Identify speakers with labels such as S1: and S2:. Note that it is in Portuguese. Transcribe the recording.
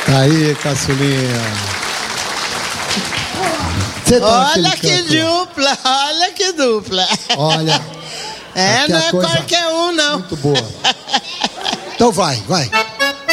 S1: Aí, Caçulinha.
S2: Olha que dupla, olha que dupla.
S1: Olha.
S2: Não é qualquer um, não.
S1: Muito boa. Então vai.